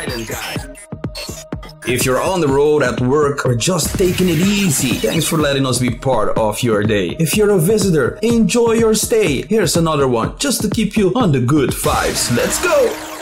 If you're on the road, at work, or just taking it easy, thanks for letting us be part of your day. If you're a visitor, enjoy your stay. Here's another one, just to keep you on the good vibes. Let's go!